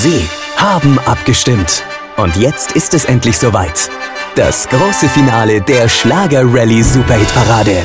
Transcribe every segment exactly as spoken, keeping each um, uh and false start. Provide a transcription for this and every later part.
Sie haben abgestimmt. Und jetzt ist es endlich soweit. Das große Finale der Schlager-Rallye Superhit-Parade.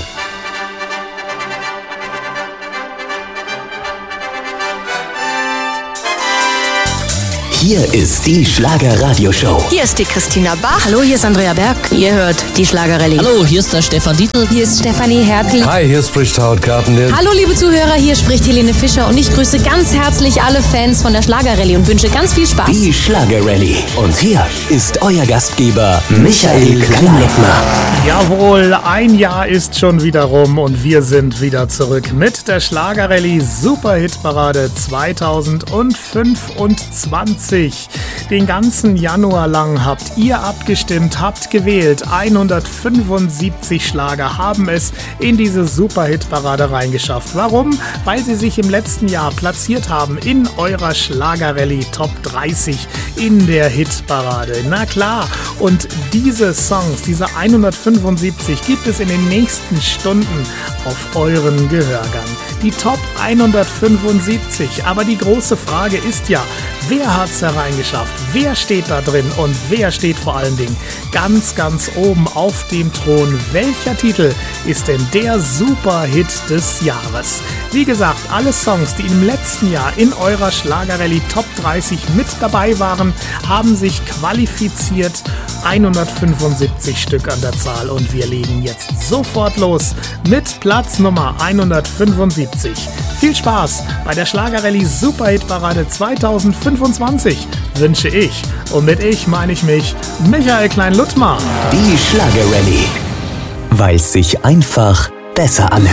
Hier ist die Schlager-Radio-Show. Hier ist die Christina Bach. Hallo, hier ist Andrea Berg. Ihr hört die Schlager-Rallye. Hallo, hier ist der Stefan Dietl. Hier ist Stefanie Hertel. Hi, hier spricht Howard Carpendale. Hallo, liebe Zuhörer, hier spricht Helene Fischer und ich grüße ganz herzlich alle Fans von der Schlager-Rallye und wünsche ganz viel Spaß. Die Schlager-Rallye. Und hier ist euer Gastgeber Michael Kleinleckner. Jawohl, ein Jahr ist schon wieder rum und wir sind wieder zurück mit der Schlager-Rallye Superhit-Parade zweitausendfünfundzwanzig. Den ganzen Januar lang habt ihr abgestimmt, habt gewählt. hundertfünfundsiebzig Schlager haben es in diese Superhit-Parade reingeschafft. Warum? Weil sie sich im letzten Jahr platziert haben in eurer Schlager-Rallye Top dreißig in der Hitparade. Na klar, und diese Songs, diese hundertfünfundsiebzig, gibt es in den nächsten Stunden auf euren Gehörgang. Die Top hundertfünfundsiebzig. Aber die große Frage ist ja, wer hat's hereingeschafft? Wer steht da drin? Und wer steht vor allen Dingen ganz, ganz oben auf dem Thron? Welcher Titel ist denn der Superhit des Jahres? Wie gesagt, alle Songs, die im letzten Jahr in eurer Schlager-Rallye Top dreißig mit dabei waren, haben sich qualifiziert. hundertfünfundsiebzig Stück an der Zahl. Und wir legen jetzt sofort los mit Platz Nummer hundertfünfundsiebzig. Viel Spaß bei der Schlager-Rallye Superhit-Parade zweitausendfünfundzwanzig wünsche ich. Und mit ich meine ich mich, Michael Klein-Luttmer. Die Schlager-Rallye. Weil es sich einfach besser anhört.